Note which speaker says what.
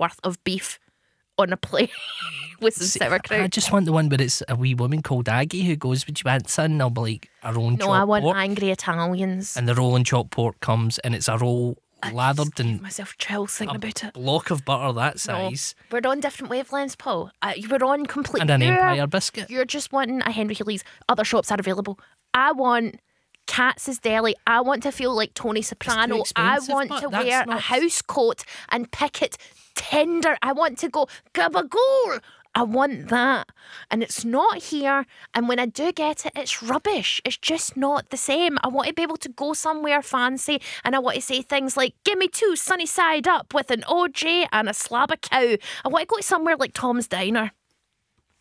Speaker 1: worth of beef on a plate with some sauerkraut.
Speaker 2: I just want the one where it's a wee woman called Aggie who goes, "Would you want son?" I'll be like, "A roll and
Speaker 1: No,
Speaker 2: chopped
Speaker 1: I want
Speaker 2: pork."
Speaker 1: angry Italians.
Speaker 2: And the roll and chopped pork comes, and it's a roll lathered
Speaker 1: Give
Speaker 2: in
Speaker 1: myself chills thinking about it.
Speaker 2: block of butter that
Speaker 1: No,
Speaker 2: size,
Speaker 1: we're on different wavelengths, Paul. We're on complete.
Speaker 2: and an
Speaker 1: you're-
Speaker 2: Empire biscuit.
Speaker 1: You're just wanting a Henry Healy's. Other shops are available. I want Katz's Deli. I want to feel like Tony Soprano. I
Speaker 2: expensive,
Speaker 1: want
Speaker 2: but
Speaker 1: to
Speaker 2: that's
Speaker 1: wear a
Speaker 2: not-
Speaker 1: house coat and pick it tender. I want to go gabagool. I want that. And it's not here. And when I do get it, it's rubbish. It's just not the same. I want to be able to go somewhere fancy and I want to say things like, give me 2 sunny side up with an OJ and a slab of cow. I want to go to somewhere like Tom's Diner.